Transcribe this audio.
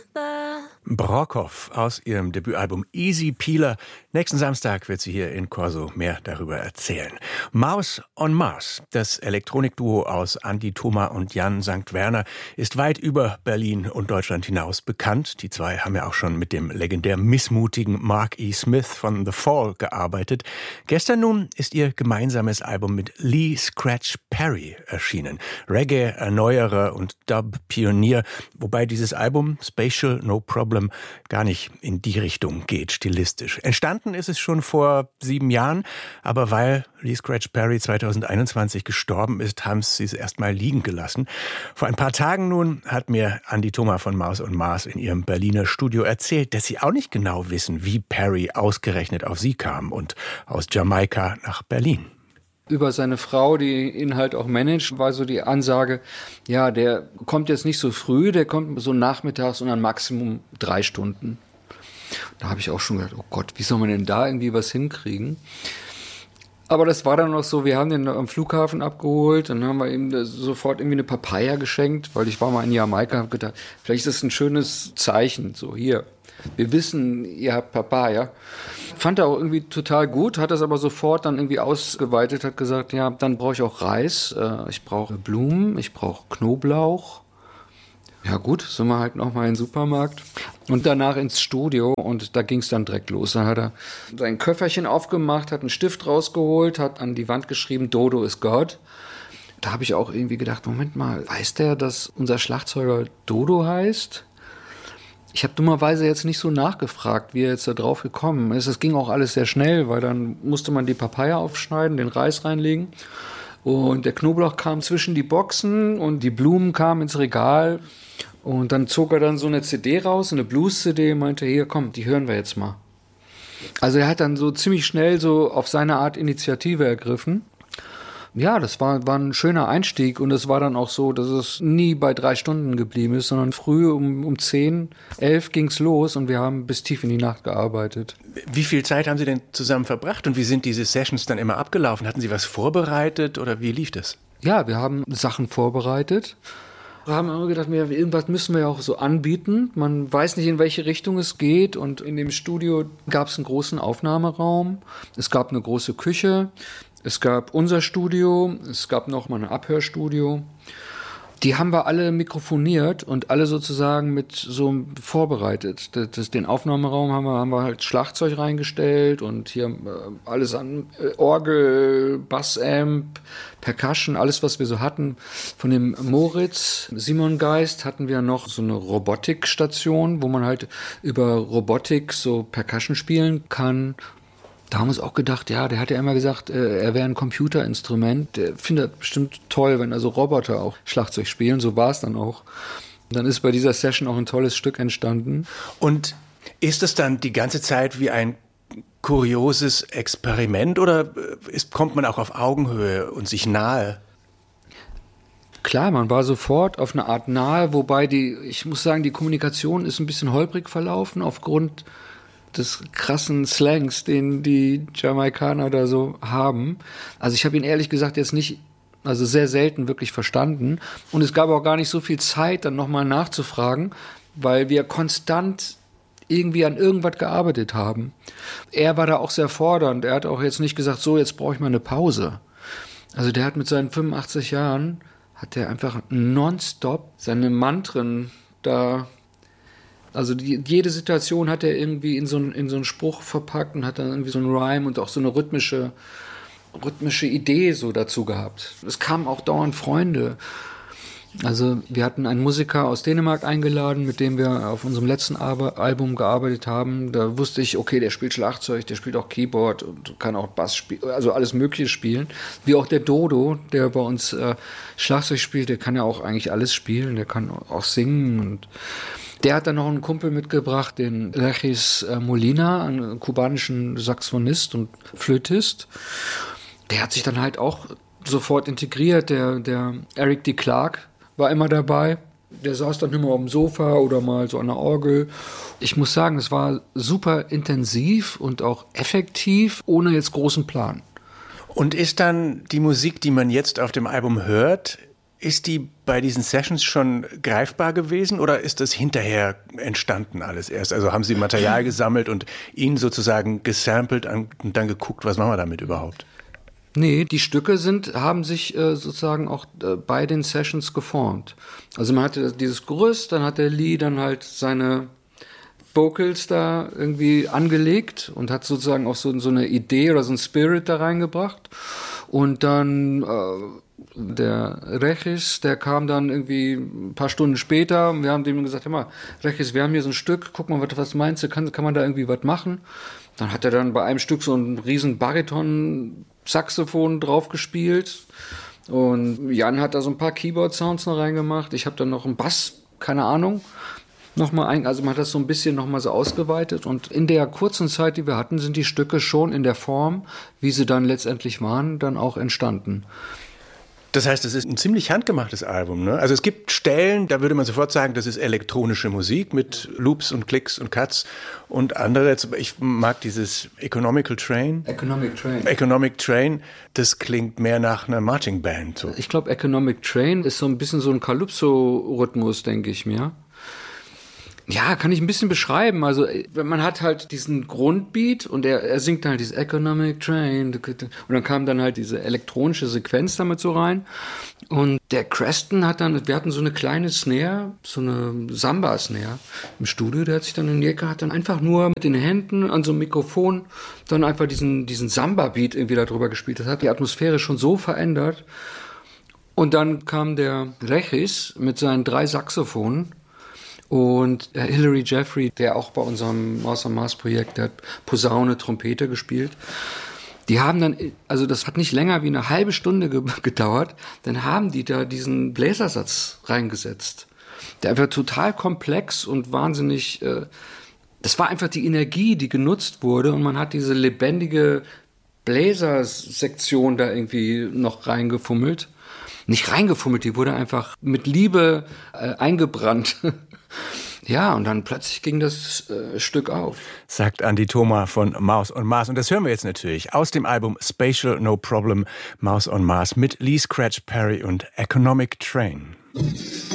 Brockhoff aus ihrem Debütalbum Easy Peeler. Nächsten Samstag wird sie hier in Corso mehr darüber erzählen. Maus on Mars, das Elektronikduo aus Andi Thoma und Jan St. Werner, ist weit über Berlin und Deutschland hinaus bekannt. Die zwei haben ja auch schon mit dem legendär missmutigen Mark E. Smith von The Fall gearbeitet. Gestern nun ist ihr gemeinsames Album mit Lee Scratch Perry erschienen. Reggae-Erneuerer und Dub-Pionier, wobei dieses Album Spatial No Problem gar nicht in die Richtung geht, stilistisch. Entstanden ist es schon vor 7 Jahren, aber weil Lee Scratch Perry 2021 gestorben ist, haben sie es erstmal liegen gelassen. Vor ein paar Tagen nun hat mir Andi Thoma von Maus on Mars in ihrem Berliner Studio erzählt, dass sie auch nicht genau wissen, wie Perry ausgerechnet auf sie kam und aus Jamaika nach Berlin. Über seine Frau, die ihn halt auch managt, war so die Ansage, ja, der kommt jetzt nicht so früh, der kommt so nachmittags und dann Maximum 3 Stunden. Da habe ich auch schon gedacht, oh Gott, wie soll man denn da irgendwie was hinkriegen? Aber das war dann noch so, wir haben den am Flughafen abgeholt, dann haben wir ihm sofort irgendwie eine Papaya geschenkt, weil ich war mal in Jamaika, habe gedacht, vielleicht ist das ein schönes Zeichen, so hier. Wir wissen, ihr habt Papaya. Fand er auch irgendwie total gut, hat das aber sofort dann irgendwie ausgeweitet, hat gesagt, ja, dann brauche ich auch Reis, ich brauche Blumen, ich brauche Knoblauch. Ja gut, sind wir halt nochmal in den Supermarkt und danach ins Studio und da ging es dann direkt los. Dann hat er sein Köfferchen aufgemacht, hat einen Stift rausgeholt, hat an die Wand geschrieben, Dodo is God. Da habe ich auch irgendwie gedacht, Moment mal, weiß der, dass unser Schlagzeuger Dodo heißt? Ich habe dummerweise jetzt nicht so nachgefragt, wie er jetzt da drauf gekommen ist. Es ging auch alles sehr schnell, weil dann musste man die Papaya aufschneiden, den Reis reinlegen. Und der Knoblauch kam zwischen die Boxen und die Blumen kamen ins Regal. Und dann zog er dann so eine CD raus, eine Blues-CD, meinte, hier, komm, die hören wir jetzt mal. Also er hat dann so ziemlich schnell so auf seine Art Initiative ergriffen. Ja, das war ein schöner Einstieg und es war dann auch so, dass es nie bei 3 Stunden geblieben ist, sondern früh um 10, 11 ging's los und wir haben bis tief in die Nacht gearbeitet. Wie viel Zeit haben Sie denn zusammen verbracht und wie sind diese Sessions dann immer abgelaufen? Hatten Sie was vorbereitet oder wie lief das? Ja, wir haben Sachen vorbereitet. Wir haben immer gedacht, irgendwas müssen wir ja auch so anbieten. Man weiß nicht, in welche Richtung es geht. Und in dem Studio gab es einen großen Aufnahmeraum. Es gab eine große Küche. Es gab unser Studio. Es gab noch mal ein Abhörstudio. Die haben wir alle mikrofoniert und alle sozusagen mit so vorbereitet. Den Aufnahmeraum haben wir halt Schlagzeug reingestellt und hier alles an Orgel, Bassamp, Percussion, alles was wir so hatten. Von dem Moritz Simon Geist hatten wir noch so eine Robotikstation, wo man halt über Robotik so Percussion spielen kann. Da haben wir uns auch gedacht, ja, der hat ja immer gesagt, er wäre ein Computerinstrument. Der findet bestimmt toll, wenn also Roboter auch Schlagzeug spielen. So war es dann auch. Dann ist bei dieser Session auch ein tolles Stück entstanden. Und ist es dann die ganze Zeit wie ein kurioses Experiment oder kommt man auch auf Augenhöhe und sich nahe? Klar, man war sofort auf eine Art nahe, wobei ich muss sagen, die Kommunikation ist ein bisschen holprig verlaufen aufgrund des krassen Slangs, den die Jamaikaner da so haben. Also ich habe ihn ehrlich gesagt jetzt nicht, also sehr selten wirklich verstanden. Und es gab auch gar nicht so viel Zeit, dann nochmal nachzufragen, weil wir konstant irgendwie an irgendwas gearbeitet haben. Er war da auch sehr fordernd. Er hat auch jetzt nicht gesagt, so, jetzt brauche ich mal eine Pause. Also der hat mit seinen 85 Jahren, hat der einfach nonstop seine Mantren da. Also jede Situation hat er irgendwie in so einen Spruch verpackt und hat dann irgendwie so einen Rhyme und auch so eine rhythmische Idee so dazu gehabt. Es kamen auch dauernd Freunde. Also wir hatten einen Musiker aus Dänemark eingeladen, mit dem wir auf unserem letzten Album gearbeitet haben. Da wusste ich, okay, der spielt Schlagzeug, der spielt auch Keyboard und kann auch Bass spielen, also alles Mögliche spielen. Wie auch der Dodo, der bei uns Schlagzeug spielt, der kann ja auch eigentlich alles spielen, der kann auch singen und der hat dann noch einen Kumpel mitgebracht, den Regis Molina, einen kubanischen Saxophonist und Flötist. Der hat sich dann halt auch sofort integriert. Der Eric D. Clark war immer dabei. Der saß dann immer auf dem Sofa oder mal so an der Orgel. Ich muss sagen, es war super intensiv und auch effektiv, ohne jetzt großen Plan. Und ist dann die Musik, die man jetzt auf dem Album hört, Ist die bei diesen Sessions schon greifbar gewesen oder ist das hinterher entstanden alles erst? Also haben Sie Material gesammelt und ihn sozusagen gesampelt und dann geguckt, was machen wir damit überhaupt? Nee, die Stücke haben sich sozusagen auch bei den Sessions geformt. Also man hatte dieses Gerüst, dann hat der Lee dann halt seine Vocals da irgendwie angelegt und hat sozusagen auch so eine Idee oder so ein Spirit da reingebracht. Und dann der Regis, der kam dann irgendwie ein paar Stunden später. Wir haben dem gesagt, hör mal, Regis, wir haben hier so ein Stück, guck mal, was meinst du, kann man da irgendwie was machen? Dann hat er dann bei einem Stück so einen riesen Bariton-Saxophon drauf gespielt. Und Jan hat da so ein paar Keyboard-Sounds noch reingemacht. Ich habe dann noch einen Bass, keine Ahnung, also man hat das so ein bisschen nochmal so ausgeweitet. Und in der kurzen Zeit, die wir hatten, sind die Stücke schon in der Form, wie sie dann letztendlich waren, dann auch entstanden. Das heißt, es ist ein ziemlich handgemachtes Album, ne? Also es gibt Stellen, da würde man sofort sagen, das ist elektronische Musik mit Loops und Klicks und Cuts und andere. Ich mag dieses Economic Train, das klingt mehr nach einer Marching Band. So. Ich glaube, Economic Train ist so ein bisschen so ein Calypso-Rhythmus, denke ich mir. Ja, kann ich ein bisschen beschreiben. Also man hat halt diesen Grundbeat und er singt dann halt dieses Economic Train und dann kam dann halt diese elektronische Sequenz damit so rein und der Creston wir hatten so eine kleine Snare, so eine Samba-Snare im Studio, der hat sich dann in die Ecke, hat dann einfach nur mit den Händen an so einem Mikrofon dann einfach diesen Samba-Beat irgendwie da drüber gespielt. Das hat die Atmosphäre schon so verändert und dann kam der Regis mit seinen 3 Saxophonen. Und Hilary Jeffrey, der auch bei unserem Maus on Mars Projekt, der hat Posaune, Trompete gespielt. Die haben dann, also das hat nicht länger wie eine halbe Stunde gedauert, dann haben die da diesen Bläsersatz reingesetzt. Der einfach total komplex und wahnsinnig, das war einfach die Energie, die genutzt wurde und man hat diese lebendige Bläsersektion da irgendwie noch reingefummelt. Nicht reingefummelt, die wurde einfach mit Liebe eingebrannt. Ja, und dann plötzlich ging das Stück auf. Sagt Andi Thoma von Maus on Mars. Und das hören wir jetzt natürlich aus dem Album Spatial No Problem, Maus on Mars mit Lee Scratch Perry und Economic Train.